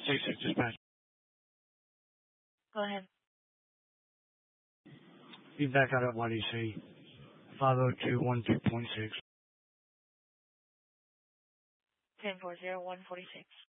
Six dispatch. Go ahead. Be back out at YDC. 50212.6. 10-4-0-146.